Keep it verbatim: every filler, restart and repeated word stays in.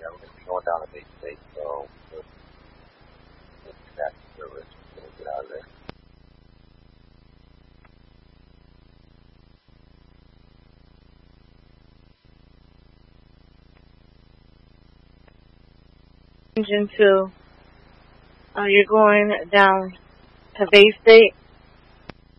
we're going to be going down to Bay State, so we'll get that service. We'll get out of there. Engine two. Uh, you're going down to Bay State.